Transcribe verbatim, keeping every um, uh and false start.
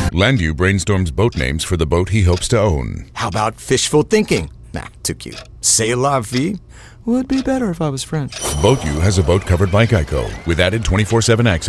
Landu brainstorms boat names for the boat he hopes to own. How about fishful thinking? Nah, too cute. C'est la vie? Would be better if I was French. Boat U has a boat covered by Geico with added twenty-four seven access.